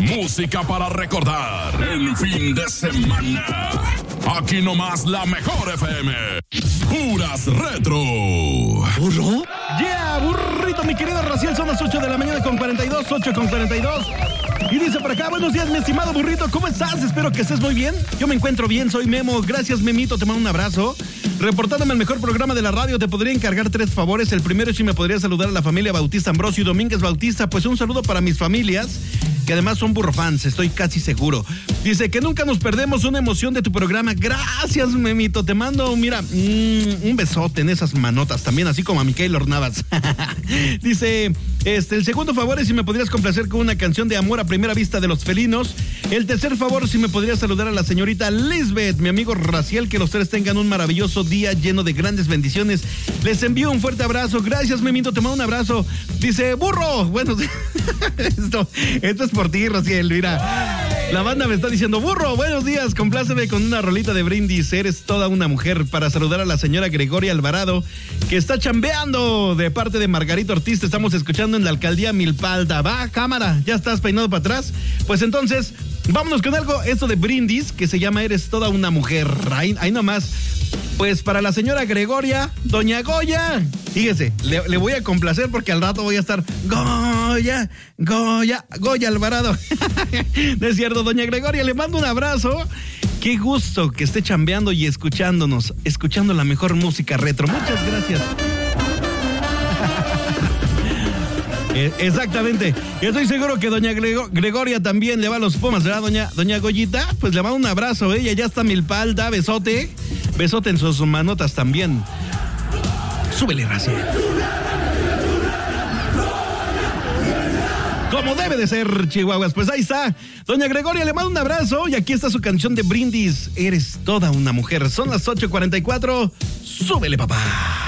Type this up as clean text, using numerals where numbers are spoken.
Música para recordar el fin de semana. Aquí nomás la mejor FM. Puras retro. ¿Burro? Yeah, burrito, mi querido Raciel. Son las 8 de la mañana con 42, 8 con 42. Y dice por acá, buenos días, mi estimado burrito, ¿cómo estás? Espero que estés muy bien. Yo me encuentro bien, soy Memo. Gracias, Memito, te mando un abrazo. Reportándome el mejor programa de la radio, te podría encargar 3 favores. El primero es si me podría saludar a la familia Bautista Ambrosio y Domínguez Bautista. Pues un saludo para mis familias, que además son burrofans, estoy casi seguro. Dice que nunca nos perdemos una emoción de tu programa. Gracias, Memito, te mando, mira, un besote en esas manotas, también así como a Micael Ornavas. Dice, el segundo favor es si me podrías complacer con una canción de amor a primera vista de Los Felinos. El tercer favor, si me podrías saludar a la señorita Lisbeth, mi amigo Raciel, que los tres tengan un maravilloso día lleno de grandes bendiciones. Les envío un fuerte abrazo. Gracias, Memito, te mando un abrazo. Dice, burro. Bueno, esto es por ti, Raciel, mira. La banda me está diciendo, burro, buenos días, compláceme con una rolita de Brindis, eres toda una mujer, para saludar a la señora Gregoria Alvarado, que está chambeando de parte de Margarito Ortiz. Te estamos escuchando en la alcaldía Milpalta. Va, cámara, ya estás peinado para atrás. Pues entonces, vámonos con algo, esto de Brindis, que se llama Eres toda una mujer. Ahí nomás. Pues para la señora Gregoria, doña Goya, fíjese, le voy a complacer porque al rato voy a estar Goya Alvarado. No es cierto, doña Gregoria, le mando un abrazo. Qué gusto que esté chambeando y escuchándonos, escuchando la mejor música retro. Muchas gracias. Exactamente. Y estoy seguro que doña Gregoria también le va a los Pumas, ¿verdad, doña Goyita? Pues le mando un abrazo, ella ya está Milpalta, besote. Besote en sus manotas también. Súbele, Raciel. Como debe de ser, Chihuahuas. Pues ahí está. Doña Gregoria, le mando un abrazo. Y aquí está su canción de Brindis. Eres toda una mujer. Son las 8:44. Súbele, papá.